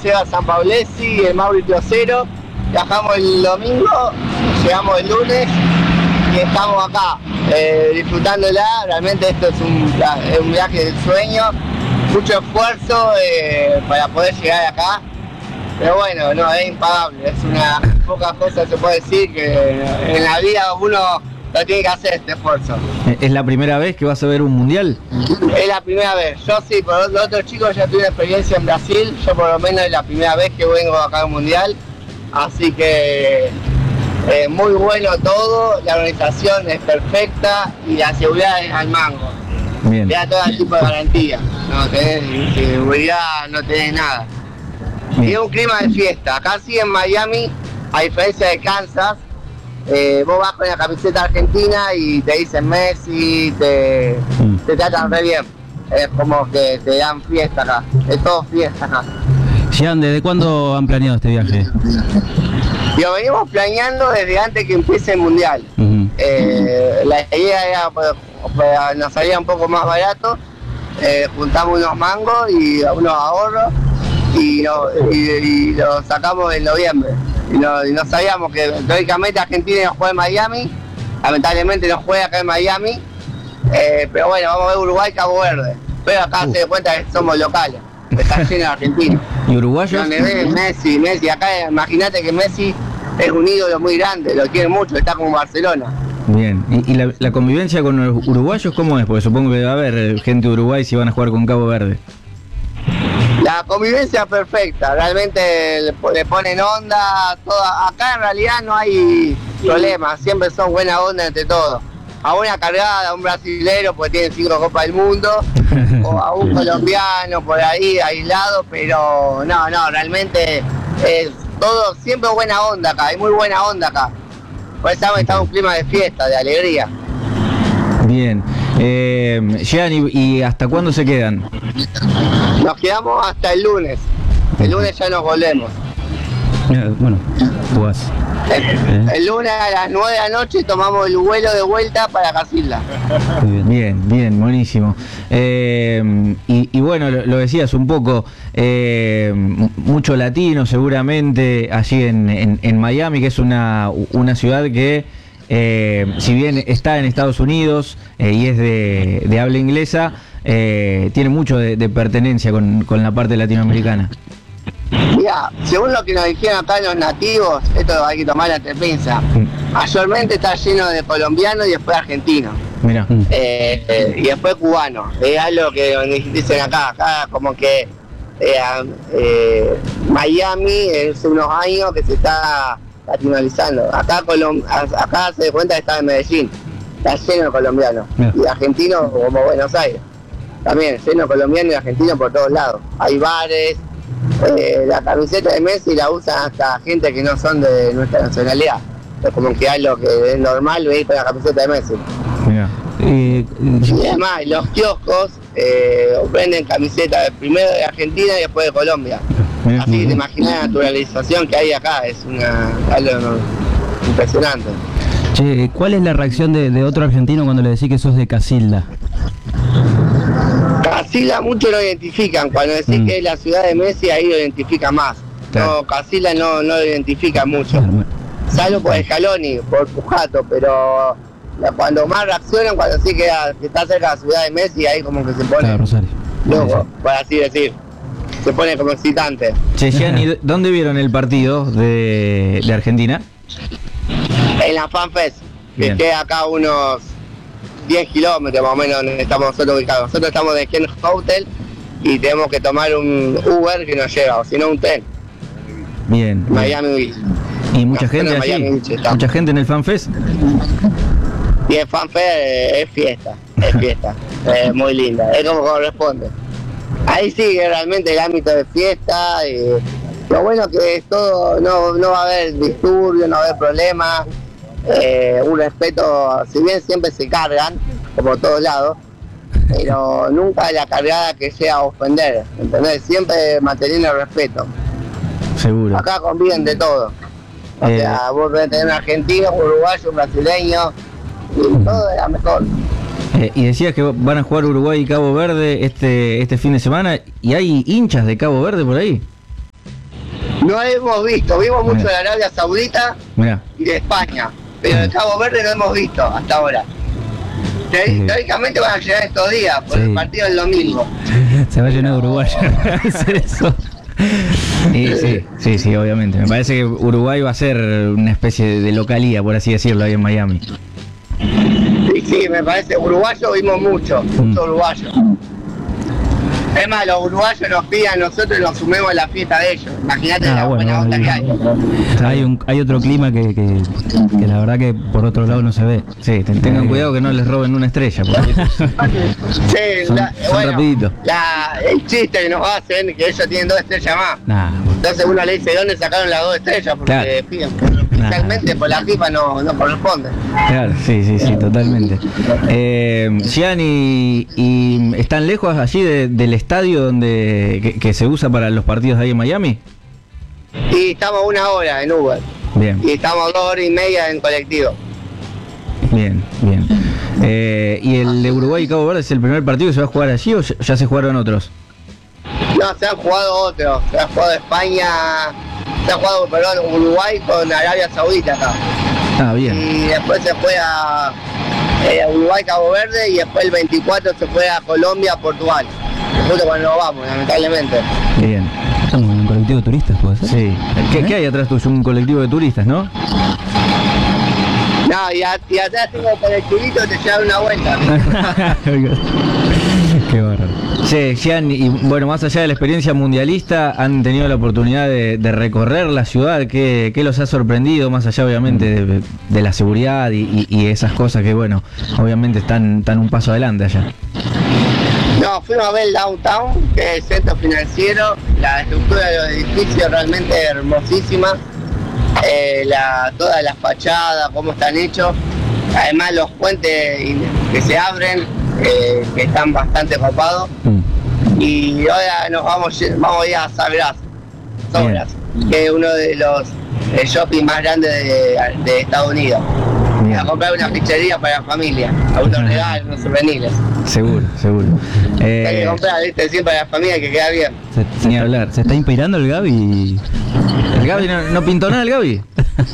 Seba Sanpaolesi y el Mauri Teocero. Viajamos el domingo, llegamos el lunes y estamos acá disfrutándola. Realmente esto es un viaje del sueño, mucho esfuerzo para poder llegar acá. Pero bueno, no, es impagable, es una pocas cosas se puede decir que en la vida uno lo tiene que hacer este esfuerzo. ¿Es la primera vez que vas a ver un mundial? Es la primera vez, yo sí, por los otros chicos ya tuve experiencia en Brasil, yo por lo menos es la primera vez que vengo acá al mundial, así que muy bueno todo, la organización es perfecta y la seguridad es al mango. Bien. Te da todo tipo de garantía, no tenés seguridad, no tenés nada. Y es un clima de fiesta. Acá sí en Miami, a diferencia de Kansas, vos vas con la camiseta argentina y te dicen Messi, te tratan re bien. Es como que te dan fiesta acá, es todo fiesta acá. Jean, ¿desde cuándo han planeado este viaje? Lo venimos planeando desde antes que empiece el mundial. La idea era, nos salía un poco más barato, juntamos unos mangos y unos ahorros. Y lo sacamos en noviembre. Y no sabíamos que teóricamente Argentina no juega en Miami, lamentablemente no juega acá en Miami, pero bueno, vamos a ver Uruguay, Cabo Verde. Pero acá se da cuenta que somos locales, está lleno de argentinos. ¿Y uruguayos? Donde ven Messi, acá imagínate que Messi es un ídolo muy grande, lo quiere mucho, está como Barcelona. Bien, ¿y la convivencia con los uruguayos cómo es? Porque supongo que va a haber gente de Uruguay si van a jugar con Cabo Verde. La convivencia perfecta, realmente le ponen onda, acá en realidad no hay problemas, siempre son buena onda entre todos. A una cargada, a un brasilero porque tiene 5 Copas del Mundo, o a un colombiano por ahí aislado, pero no, realmente es todo, siempre buena onda acá, hay muy buena onda acá. Por eso está en un clima de fiesta, de alegría. Bien. Jean, ¿y hasta cuándo se quedan? Nos quedamos hasta el lunes. El lunes ya nos volvemos. Bueno, jugás. El lunes a las 9 de la noche tomamos el vuelo de vuelta para Casilda. Bien, buenísimo. Y bueno, lo decías un poco, mucho latino seguramente allí en Miami, que es una ciudad que si bien está en Estados Unidos y es de habla inglesa, tiene mucho de pertenencia con la parte latinoamericana. Mira, según lo que nos dijeron acá los nativos, esto hay que tomar entre pinzas. Mayormente está lleno de colombianos y después argentinos. Mira. Y después cubanos. Es algo que dicen acá como que Miami es unos años que se está latinoalizando. Acá se da cuenta que está en Medellín, está lleno de colombianos. Y argentinos como Buenos Aires. También lleno de colombianos y argentinos por todos lados. Hay bares. La camiseta de Messi la usan hasta gente que no son de nuestra nacionalidad. Es como que algo que es normal venir con la camiseta de Messi. Mira. Y además, los kioscos venden camisetas primero de Argentina y después de Colombia. Mira. Así que te imaginas la naturalización que hay acá, es algo impresionante. Che, ¿cuál es la reacción de otro argentino cuando le decís que sos de Casilda? Casilda muchos lo identifican, cuando decís que es la ciudad de Messi ahí lo identifica más. Claro. No, Casilda no lo identifica mucho. Salvo por Scaloni, por Pujato, pero cuando más reaccionan, cuando sí que está cerca de la ciudad de Messi, ahí como que se pone loco, por así decir. Se pone como excitante. Che, Jean, ¿y dónde vieron el partido de Argentina? En la FanFest, que queda acá unos 10 kilómetros más o menos donde estamos nosotros ubicados. Nosotros estamos de Ken Hotel y tenemos que tomar un Uber que nos lleva, o si no un tren. Bien. Miami Beach. ¿Y mucha gente allí? ¿Mucha gente en el FanFest? Y el FanFest es fiesta, es muy linda, es como corresponde. Ahí sigue realmente el ámbito de fiesta, y lo bueno que es todo, no va a haber disturbios, no va a haber problemas, un respeto, si bien siempre se cargan, como todos lados, pero nunca la cargada que sea a ofender, ¿entendés? Siempre manteniendo el respeto. Seguro. Acá conviven de todo. O sea, vos podés tener un argentino, un uruguayo, un brasileño, y todo es la mejor. Y decías que van a jugar Uruguay y Cabo Verde este fin de semana, ¿y hay hinchas de Cabo Verde por ahí? No hemos visto, vimos mucho de Arabia Saudita Mirá. y de España, pero de Cabo Verde no hemos visto hasta ahora. Teóricamente van a llegar estos días, porque el partido es el domingo. Se va a llenar de uruguayos. hacer eso. Sí, obviamente. Me parece que Uruguay va a ser una especie de localía, por así decirlo, ahí en Miami. Sí, me parece. Uruguayos vimos mucho uruguayos. Es más, los uruguayos nos piden a nosotros y nos sumemos a la fiesta de ellos. Imagínate la buena onda que hay. Hay otro clima que la verdad que por otro lado no se ve. Sí, tengan cuidado que no les roben una estrella. Sí, son rapidito. El chiste que nos hacen, que ellos tienen 2 estrellas más. Entonces uno le dice, ¿dónde sacaron las 2 estrellas? Porque oficialmente por la FIFA no corresponde. Claro, sí, totalmente. Gian, ¿y están lejos allí del estadio donde que se usa para los partidos ahí en Miami? Y estamos 1 hora en Uber. Bien. Y estamos 2 horas y media en colectivo. Bien. ¿Y el de Uruguay y Cabo Verde es el primer partido que se va a jugar allí o ya se jugaron otros? No, se han jugado otros. Se ha jugado España, se ha jugado, Uruguay con Arabia Saudita acá. Bien. Y después se juega Uruguay, Cabo Verde, y después el 24 se juega Colombia, Portugal. Justo cuando nos vamos, lamentablemente. Bien. Estamos en un colectivo de turistas, ¿puede ser? Sí. ¿Qué hay atrás tuyo? Un colectivo de turistas, ¿no? No, y atrás tengo el colectivito que te lleva una vuelta. Qué bárbaro. Sí, Gian, y bueno, más allá de la experiencia mundialista, han tenido la oportunidad de recorrer la ciudad. ¿Qué los ha sorprendido? Más allá, obviamente, de la seguridad y esas cosas que, bueno, obviamente están un paso adelante allá. No, fuimos a ver el downtown, que es el centro financiero. La estructura de los edificios realmente hermosísima. Todas las fachadas, cómo están hechos. Además los puentes que se abren, que están bastante copados. Y ahora nos vamos a ir a Sabras, que es uno de los shopping más grandes de Estados Unidos. A comprar una pizzería para la familia, a unos regalos, unos souvenirs. Seguro. Hay que comprar, ¿viste? Siempre para la familia, que queda bien. Ni hablar. ¿Se está inspirando el Gaby? ¿El Gaby no pintó nada, el Gaby?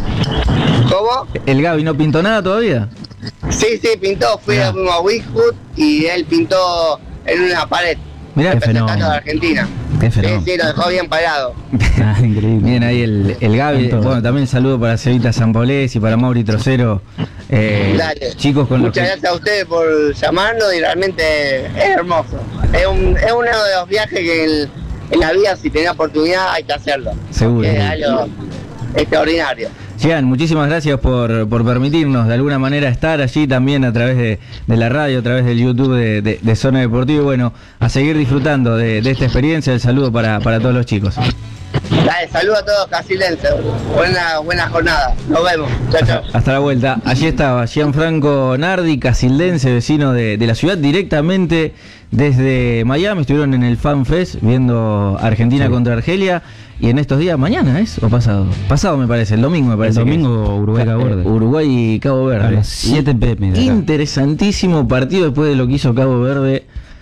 ¿Cómo? ¿El Gaby no pintó nada todavía? Sí, pintó. Fuimos a Westwood y él pintó en una pared. Mirá, representando a Argentina. Sí, lo dejó bien parado. Increíble. Bien ahí el Gaby. Bueno, también saludo para Cevita Sampolés y para Mauri Trocero. Dale. Chicos, con muchas gracias a ustedes por llamarnos y realmente es hermoso. Es uno de los viajes que en la vida, si tenés oportunidad, hay que hacerlo. Seguro. Es algo extraordinario. Gian, muchísimas gracias por permitirnos de alguna manera estar allí también a través de la radio, a través del YouTube de Zona Deportiva. Y bueno, a seguir disfrutando de esta experiencia. El saludo para todos los chicos. Dale, saludo a todos casildenses. Buena jornada. Nos vemos. Chao. Hasta la vuelta. Allí estaba Gianfranco Nardi, casildense, vecino de la ciudad, directamente desde Miami. Estuvieron en el Fan Fest viendo Argentina contra Argelia. Y en estos días, mañana es o pasado? Pasado me parece, el domingo me parece. El domingo Uruguay Cabo Verde. Uruguay y Cabo Verde. A las 7 p.m. Interesantísimo partido después de lo que hizo Cabo Verde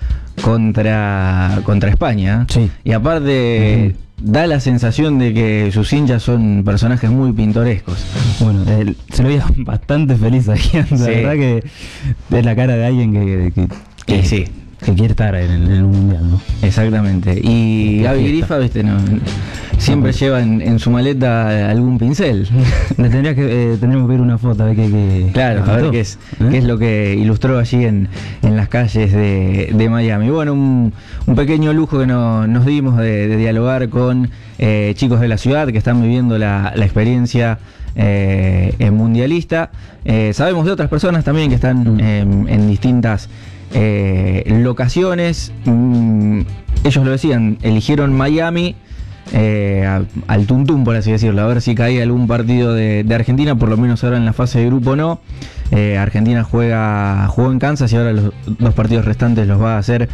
contra España. Sí. Y aparte da la sensación de que sus hinchas son personajes muy pintorescos. Bueno, se lo veía bastante feliz a Gian, la verdad que es la cara de alguien que sí. Que quiere estar en el mundial, ¿no? Exactamente. Y Gaby Grifa, viste, siempre lleva en su maleta algún pincel. Tendríamos que ver una foto a ver qué claro, a ver qué es lo que ilustró allí en las calles de Miami. Bueno, un pequeño lujo que nos dimos de dialogar con chicos de la ciudad que están viviendo la experiencia mundialista. Sabemos de otras personas también que están en distintas locaciones. Ellos lo decían, eligieron Miami al tuntún, por así decirlo, a ver si caía algún partido de Argentina, por lo menos ahora en la fase de grupo no. Argentina jugó en Kansas y ahora los 2 partidos restantes los va a hacer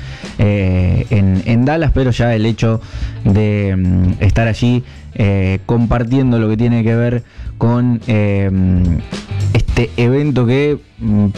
en Dallas, pero ya el hecho de estar allí compartiendo lo que tiene que ver con este evento que